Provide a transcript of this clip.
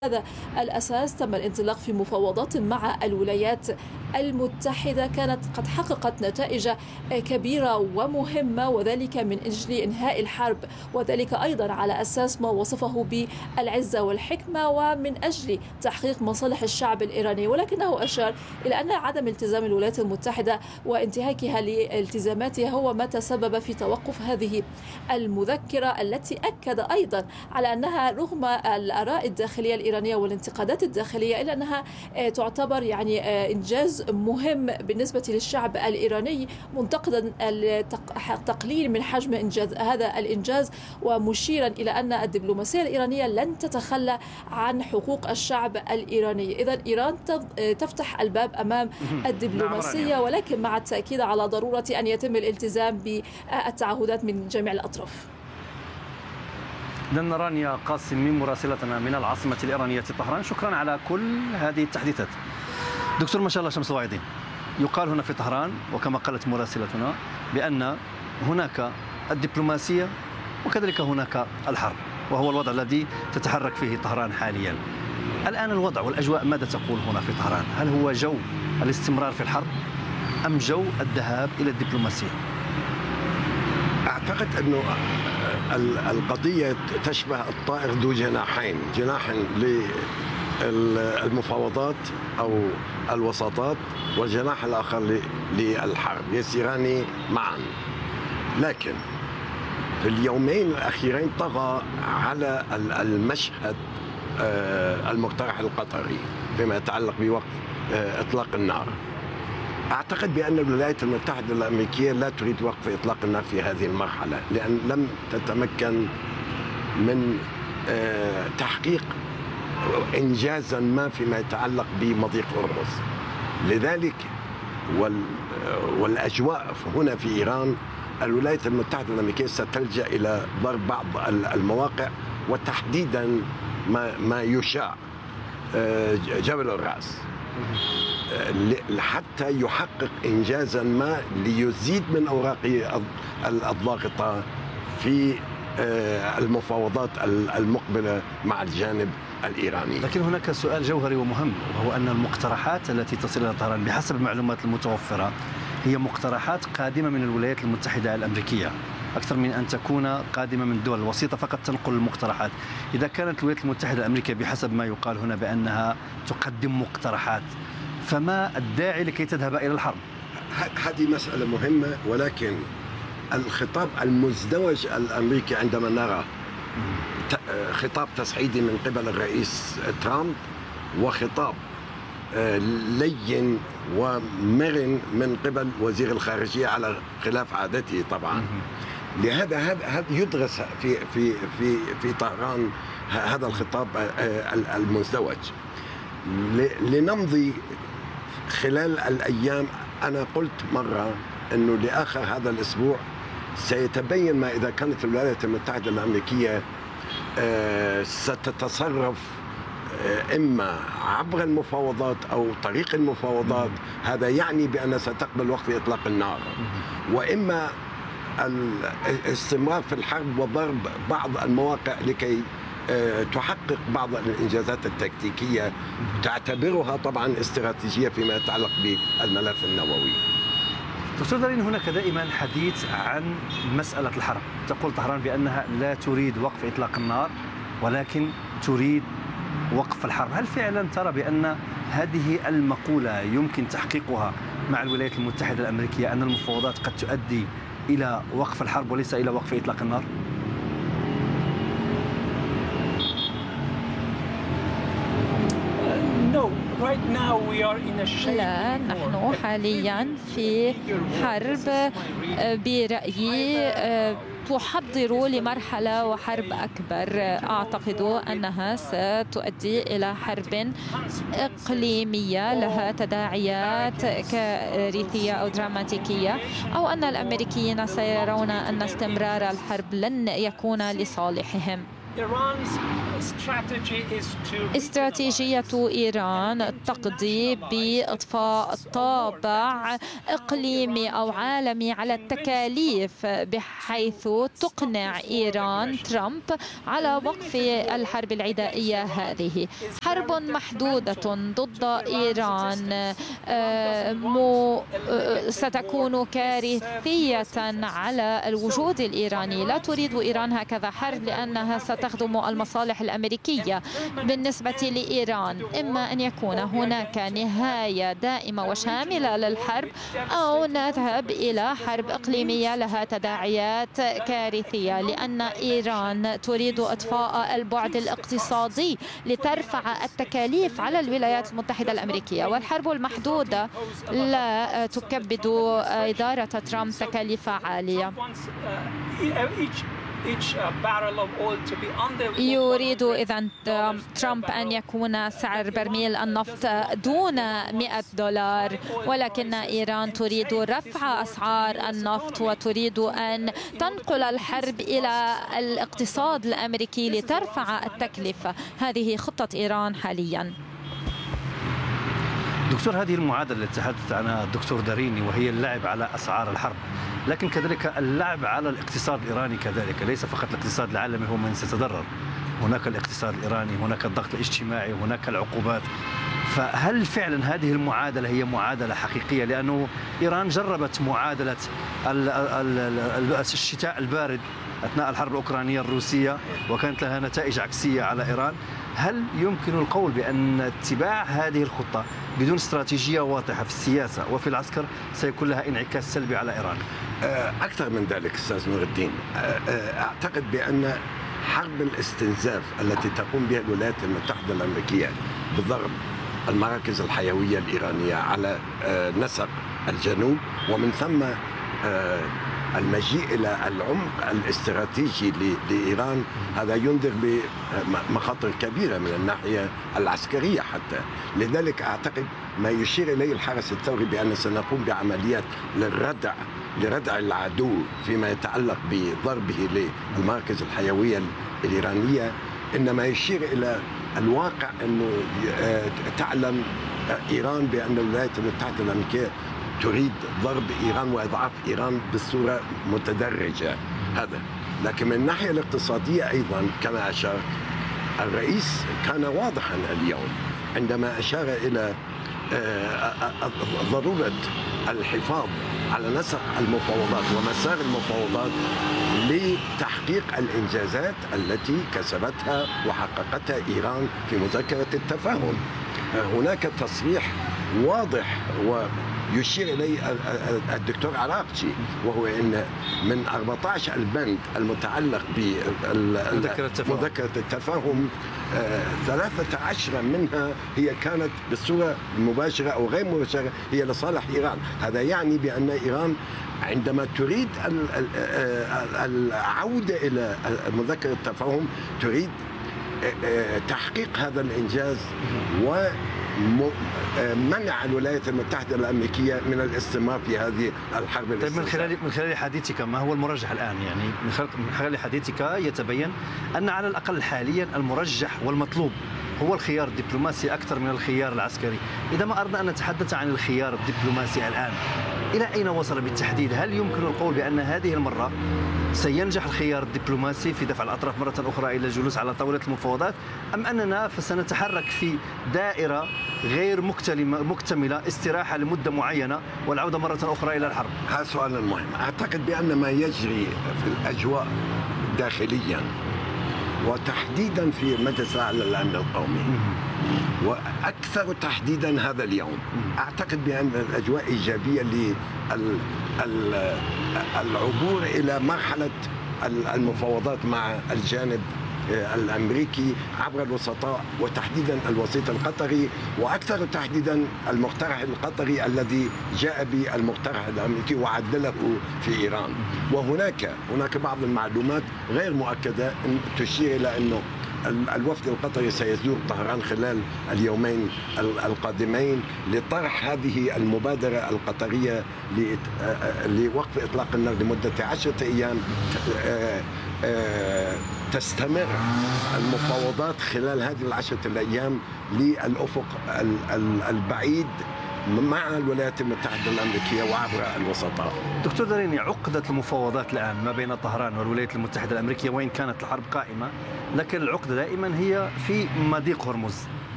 هذا الأساس تم الانطلاق في مفاوضات مع الولايات المتحدة كانت قد حققت نتائج كبيرة ومهمة، وذلك من أجل إنهاء الحرب، وذلك أيضا على أساس ما وصفه بالعزة والحكمة ومن أجل تحقيق مصالح الشعب الإيراني. ولكنه أشار إلى أن عدم التزام الولايات المتحدة وانتهاكها لالتزاماتها هو ما تسبب في توقف هذه المذكرة، التي أكد أيضا على أنها رغم الآراء الداخلية الإيرانية والانتقادات الداخلية إلا أنها تعتبر إنجاز مهم بالنسبة للشعب الإيراني، منتقدا التقليل من حجم هذا الإنجاز، ومشيرا إلى أن الدبلوماسية الإيرانية لن تتخلى عن حقوق الشعب الإيراني. إذن إيران تفتح الباب أمام الدبلوماسية، ولكن مع التأكيد على ضرورة أن يتم الالتزام بالتعهدات من جميع الأطراف. إذن رانيا قاسمي مراسلتنا من العاصمة الإيرانية طهران، شكرا على كل هذه التحديثات. دكتور ما شاء الله شمس الواعدين، يقال هنا في طهران وكما قالت مراسلتنا بأن هناك الدبلوماسية وكذلك هناك الحرب، وهو الوضع الذي تتحرك فيه طهران حاليا. الآن الوضع والأجواء ماذا تقول هنا في طهران؟ هل هو جو الاستمرار في الحرب أم جو الذهاب إلى الدبلوماسية؟ أعتقد أنه القضية تشبه الطائر ذو جناحين، جناح للمفاوضات أو الوساطات والجناح الآخر للحرب، يسيران معا. لكن في اليومين الأخيرين طغى على المشهد المقترح القطري فيما يتعلق بوقف إطلاق النار. أعتقد بأن الولايات المتحدة الأمريكية لا تريد وقف إطلاق النار في هذه المرحلة، لأن لم تتمكن من تحقيق إنجازا ما فيما يتعلق بمضيق هرمز. لذلك والأجواء هنا في إيران، الولايات المتحدة الأمريكية ستلجأ إلى ضرب بعض المواقع، وتحديدا ما يشاع جبل الرأس، حتى يحقق إنجازا ما ليزيد من أوراقه الضاغطة في المفاوضات المقبلة مع الجانب الإيراني. لكن هناك سؤال جوهري ومهم، وهو أن المقترحات التي تصل إلى طهران بحسب المعلومات المتوفرة هي مقترحات قادمة من الولايات المتحدة الأمريكية أكثر من أن تكون قادمة من الدول الوسيطة فقط تنقل المقترحات. إذا كانت الولايات المتحدة الأمريكية بحسب ما يقال هنا بأنها تقدم مقترحات، فما الداعي لكي تذهب إلى الحرب؟ هذه مسألة مهمة، ولكن الخطاب المزدوج الأمريكي عندما نرى خطاب تصعيدي من قبل الرئيس ترامب وخطاب لين ومرن من قبل وزير الخارجية على خلاف عادته طبعا. لهذا هذا يدرس في طهران هذا الخطاب المزدوج. لنمضي خلال الأيام، أنا قلت مرة أنه لآخر هذا الأسبوع سيتبين ما إذا كانت الولايات المتحدة الأمريكية ستتصرف إما عبر المفاوضات أو طريق المفاوضات. هذا يعني بأن ستقبل وقف إطلاق النار، وإما الاستمرار في الحرب وضرب بعض المواقع لكي تحقق بعض الإنجازات التكتيكية، تعتبرها طبعا استراتيجية فيما يتعلق بالملف النووي. دكتور دارين، هناك دائما حديث عن مسألة الحرب. تقول طهران بأنها لا تريد وقف إطلاق النار ولكن تريد وقف الحرب. هل فعلا ترى بأن هذه المقولة يمكن تحقيقها مع الولايات المتحدة الأمريكية، أن المفاوضات قد تؤدي إلى وقف الحرب وليس إلى وقف إطلاق النار؟ لا، نحن حاليا في حرب برأيي تحضر لمرحلة وحرب أكبر. أعتقد أنها ستؤدي إلى حرب إقليمية لها تداعيات كارثية أو دراماتيكية، أو أن الأمريكيين سيرون أن استمرار الحرب لن يكون لصالحهم. استراتيجية إيران تقضي بإضفاء طابع إقليمي أو عالمي على التكاليف، بحيث تقنع إيران ترامب على وقف الحرب العدائية هذه. حرب محدودة ضد إيران ستكون كارثية على الوجود الإيراني. لا تريد إيران هكذا حرب لأنها ستخدم المصالح الأمريكية. بالنسبة لإيران إما أن يكون هناك نهاية دائمة وشاملة للحرب، أو نذهب إلى حرب إقليمية لها تداعيات كارثية، لأن إيران تريد إضفاء البعد الاقتصادي لترفع التكاليف على الولايات المتحدة الأمريكية. والحرب المحدودة لا تكبد إدارة ترامب تكاليف عالية. يريد إذن ترامب أن يكون سعر برميل النفط دون $100، ولكن إيران تريد رفع أسعار النفط وتريد أن تنقل الحرب إلى الاقتصاد الأمريكي لترفع التكلفة. هذه خطة إيران حاليا. دكتور، هذه المعادلة التي تحدث عنها الدكتور داريني، وهي اللعب على أسعار الحرب، لكن كذلك اللعب على الاقتصاد الإيراني كذلك، ليس فقط الاقتصاد العالمي هو من سيتضرر، هناك الاقتصاد الإيراني، هناك الضغط الاجتماعي، هناك العقوبات. فهل فعلا هذه المعادلة هي معادلة حقيقية؟ لأنه إيران جربت معادلة الشتاء البارد أثناء الحرب الأوكرانية الروسية وكانت لها نتائج عكسية على إيران. هل يمكن القول بأن اتباع هذه الخطة بدون استراتيجية واضحة في السياسة وفي العسكر سيكون لها انعكاس سلبي على إيران؟ أكثر من ذلك أستاذ نور الدين، أعتقد بأن حرب الاستنزاف التي تقوم بها الولايات المتحدة الأمريكية بضرب المراكز الحيوية الإيرانية على نسق الجنوب، ومن ثم المجيء إلى العمق الاستراتيجي لإيران، هذا ينذر بمخاطر كبيرة من الناحية العسكرية حتى. لذلك أعتقد ما يشير إليه الحرس الثوري بأن سنقوم بعمليات لردع العدو فيما يتعلق بضربه للمراكز الحيوية الإيرانية، إنما يشير إلى الواقع أنه تعلم إيران بأن الولايات المتحدة الأمريكية تريد ضرب إيران وإضعاف إيران بصورة متدرجة. هذا لكن من الناحية الاقتصادية أيضا كما أشار الرئيس كان واضحا اليوم عندما أشار إلى ضرورة الحفاظ على نسق المفاوضات ومسار المفاوضات لتحقيق الإنجازات التي كسبتها وحققتها إيران في مذكرة التفاهم. هناك تصريح واضح ويشير إليه الدكتور عراقجي، وهو أن من 14 البند المتعلق بمذكرة التفاهم 13 منها هي كانت بصورة مباشرة أو غير مباشرة هي لصالح إيران. هذا يعني بأن إيران عندما تريد العودة إلى مذكرة التفاهم تريد تحقيق هذا الإنجاز ومنع الولايات المتحدة الأمريكية من الاستمرار في هذه الحرب. طيب من خلال حديثك ما هو المرجح الآن؟ يعني من خلال حديثك يتبين أن على الأقل حاليا المرجح والمطلوب هو الخيار الدبلوماسي أكثر من الخيار العسكري. إذا ما أردنا أن نتحدث عن الخيار الدبلوماسي الآن، إلى أين وصل بالتحديد؟ هل يمكن القول بأن هذه المرة سينجح الخيار الدبلوماسي في دفع الأطراف مرة أخرى إلى الجلوس على طاولة المفاوضات، أم أننا سنتحرك في دائرة غير مكتملة، استراحة لمدة معينة والعودة مرة أخرى إلى الحرب؟ هذا سؤال مهم. أعتقد بأن ما يجري في الأجواء داخليا وتحديدا في مجلس الأعلى للأمن القومي وأكثر تحديدا هذا اليوم، أعتقد بأن الأجواء إيجابية للعبور إلى مرحلة المفاوضات مع الجانب الأمريكي عبر الوسطاء وتحديدا الوسيط القطري، وأكثر تحديدا المقترح القطري الذي جاء بالمقترح الأمريكي وعدله في إيران. وهناك بعض المعلومات غير مؤكدة تشير إلى أنه الوفد القطري سيزور طهران خلال اليومين القادمين لطرح هذه المبادرة القطرية لوقف إطلاق النار لمدة 10 أيام تستمر المفاوضات خلال هذه العشرة الأيام للأفق البعيد مع الولايات المتحدة الأمريكية وعبر الوسطاء. دكتور داريني، عقدة المفاوضات الآن ما بين طهران والولايات المتحدة الأمريكية، وإن كانت الحرب قائمة لكن العقدة دائما هي في مضيق هرمز.